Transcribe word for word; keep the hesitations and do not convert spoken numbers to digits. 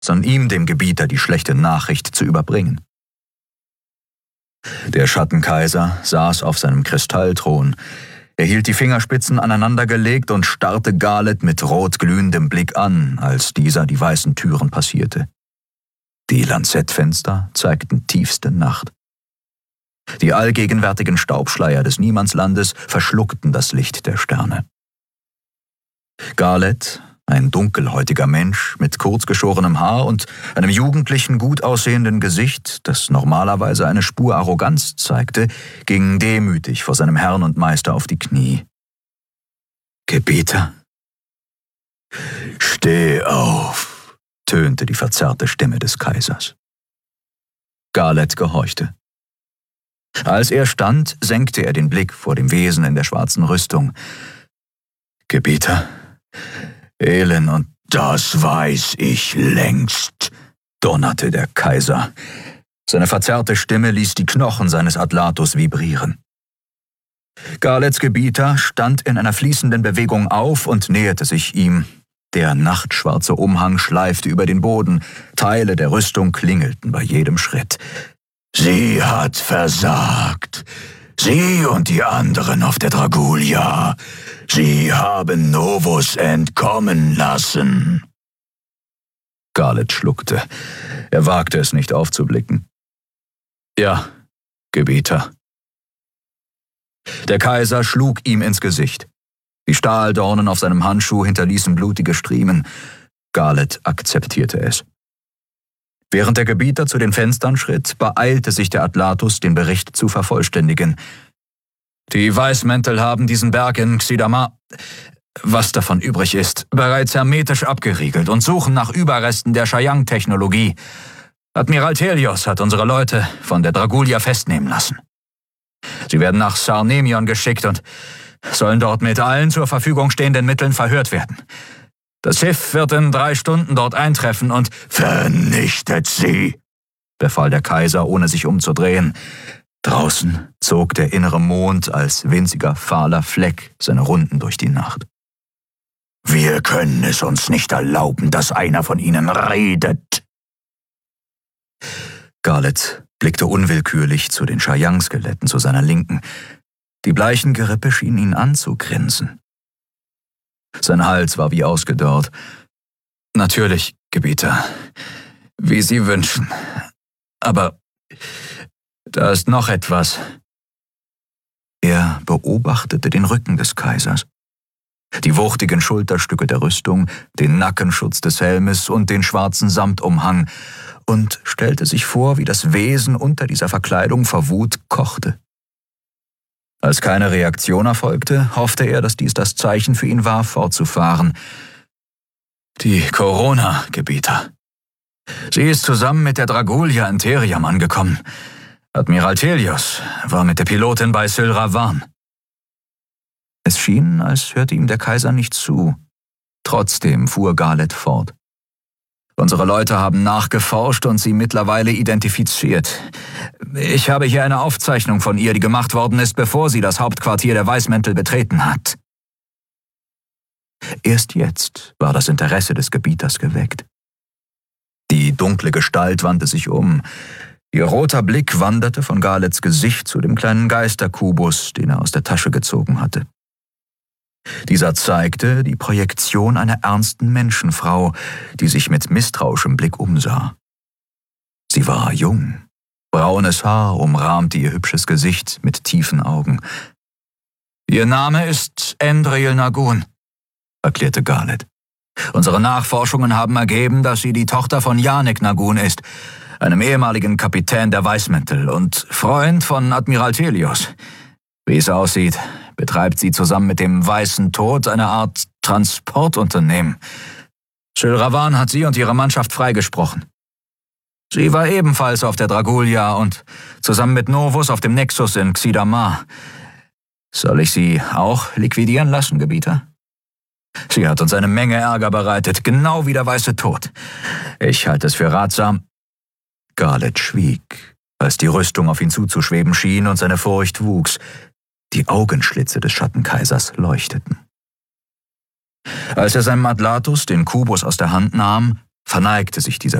sondern ihm, dem Gebieter, die schlechte Nachricht zu überbringen. Der Schattenkaiser saß auf seinem Kristallthron. Er hielt die Fingerspitzen aneinandergelegt und starrte Garleth mit rotglühendem Blick an, als dieser die weißen Türen passierte. Die Lanzettfenster zeigten tiefste Nacht. Die allgegenwärtigen Staubschleier des Niemandslandes verschluckten das Licht der Sterne. Garleth, ein dunkelhäutiger Mensch mit kurzgeschorenem Haar und einem jugendlichen, gut aussehenden Gesicht, das normalerweise eine Spur Arroganz zeigte, ging demütig vor seinem Herrn und Meister auf die Knie. »Gebieter?« »Steh auf«, tönte die verzerrte Stimme des Kaisers. Garleth gehorchte. Als er stand, senkte er den Blick vor dem Wesen in der schwarzen Rüstung. »Gebieter, Elend und das weiß ich längst«, donnerte der Kaiser. Seine verzerrte Stimme ließ die Knochen seines Atlatus vibrieren. Garleths Gebieter stand in einer fließenden Bewegung auf und näherte sich ihm. Der nachtschwarze Umhang schleifte über den Boden, Teile der Rüstung klingelten bei jedem Schritt. »Sie hat versagt. Sie und die anderen auf der Dragulia. Sie haben Novus entkommen lassen.« Garleth schluckte. Er wagte es nicht aufzublicken. »Ja, Gebieter.« Der Kaiser schlug ihm ins Gesicht. Die Stahldornen auf seinem Handschuh hinterließen blutige Striemen. Garleth akzeptierte es. Während der Gebieter zu den Fenstern schritt, beeilte sich der Atlatus, den Bericht zu vervollständigen. »Die Weißmäntel haben diesen Berg in Xidamar, was davon übrig ist, bereits hermetisch abgeriegelt und suchen nach Überresten der Shayang-Technologie. Admiral Thelios hat unsere Leute von der Dragulia festnehmen lassen. Sie werden nach Sarnemion geschickt und sollen dort mit allen zur Verfügung stehenden Mitteln verhört werden. Das Schiff wird in drei Stunden dort eintreffen und »Vernichtet sie«, befahl der Kaiser, ohne sich umzudrehen. Draußen zog der innere Mond als winziger, fahler Fleck seine Runden durch die Nacht. »Wir können es uns nicht erlauben, dass einer von ihnen redet.« Garleth blickte unwillkürlich zu den Shayang-Skeletten zu seiner Linken. Die bleichen Gerippe schienen ihn anzugrinsen. Sein Hals war wie ausgedörrt. »Natürlich, Gebieter, wie Sie wünschen. Aber da ist noch etwas.« Er beobachtete den Rücken des Kaisers. Die wuchtigen Schulterstücke der Rüstung, den Nackenschutz des Helmes und den schwarzen Samtumhang und stellte sich vor, wie das Wesen unter dieser Verkleidung vor Wut kochte. Als keine Reaktion erfolgte, hoffte er, dass dies das Zeichen für ihn war, fortzufahren. »Die Corona, Gebieter. Sie ist zusammen mit der Dragulia in Theriam angekommen. Admiral Thelios war mit der Pilotin bei Syl Ravan.« Es schien, als hörte ihm der Kaiser nicht zu. Trotzdem fuhr Garleth fort. »Unsere Leute haben nachgeforscht und sie mittlerweile identifiziert. Ich habe hier eine Aufzeichnung von ihr, die gemacht worden ist, bevor sie das Hauptquartier der Weißmäntel betreten hat.« Erst jetzt war das Interesse des Gebieters geweckt. Die dunkle Gestalt wandte sich um. Ihr roter Blick wanderte von Garleths Gesicht zu dem kleinen Geisterkubus, den er aus der Tasche gezogen hatte. Dieser zeigte die Projektion einer ernsten Menschenfrau, die sich mit misstrauischem Blick umsah. Sie war jung. Braunes Haar umrahmte ihr hübsches Gesicht mit tiefen Augen. »Ihr Name ist Endril Nagun«, erklärte Garleth. »Unsere Nachforschungen haben ergeben, dass sie die Tochter von Yanik Nagun ist, einem ehemaligen Kapitän der Weißmäntel und Freund von Admiral Thelios. Wie es aussieht, betreibt sie zusammen mit dem Weißen Tod eine Art Transportunternehmen. Syl Ravan hat sie und ihre Mannschaft freigesprochen. Sie war ebenfalls auf der Dragulia und zusammen mit Novus auf dem Nexus in Xidamar. Soll ich sie auch liquidieren lassen, Gebieter? Sie hat uns eine Menge Ärger bereitet, genau wie der Weiße Tod. Ich halte es für ratsam.« Garleth schwieg, als die Rüstung auf ihn zuzuschweben schien und seine Furcht wuchs. Die Augenschlitze des Schattenkaisers leuchteten. Als er seinem Atlatus den Kubus aus der Hand nahm, verneigte sich dieser